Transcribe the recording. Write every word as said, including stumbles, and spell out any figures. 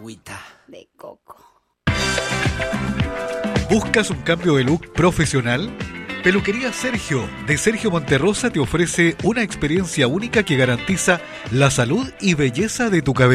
agüita de coco. ¿Buscas un cambio de look profesional? Peluquería Sergio, de Sergio Monterrosa, te ofrece una experiencia única que garantiza la salud y belleza de tu cabello.